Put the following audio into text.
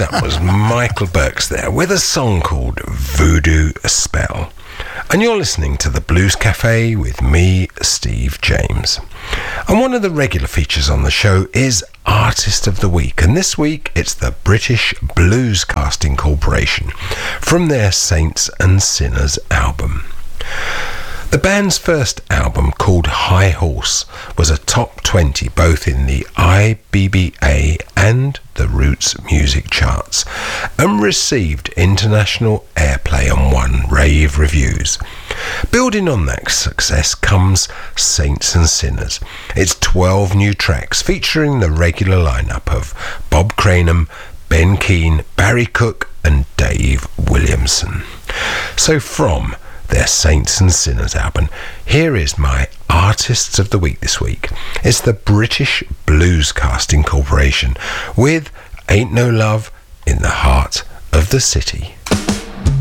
That was Michael Burks there with a song called Voodoo Spell. And you're listening to the Blues Cafe with me, Steve James. And one of the regular features on the show is Artist of the Week. And this week it's the British Blues Casting Corporation from their Saints and Sinners album. The band's first album, called High Horse, was a top 20 both in the IBBA and the Roots music charts and received international airplay and won rave reviews. Building on that success comes Saints and Sinners. It's 12 new tracks featuring the regular lineup of Bob Cranham, Ben Keane, Barry Cook and Dave Williamson. So from their Saints and Sinners album, here is my Artists of the Week this week. It's the British Blues Casting Corporation with Ain't No Love in the Heart of the City.